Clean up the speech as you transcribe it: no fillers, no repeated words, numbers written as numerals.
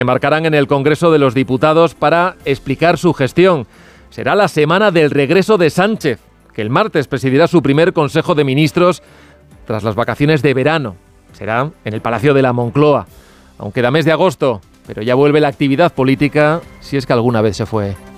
Embarcarán en el Congreso de los Diputados para explicar su gestión. Será la semana del regreso de Sánchez, que el martes presidirá su primer Consejo de Ministros tras las vacaciones de verano. Será en el Palacio de la Moncloa. Aún queda mes de agosto, pero ya vuelve la actividad política, si es que alguna vez se fue.